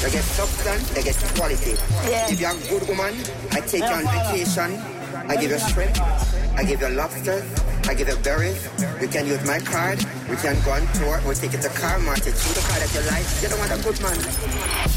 You get substance, you get quality. Yeah. If you're a good woman, I take you on vacation. I give you shrimp. I give you lobsters. I give you berries. You can use my card. We can go on tour. We'll take you to car market. Choose the car that you like. You don't want a good man.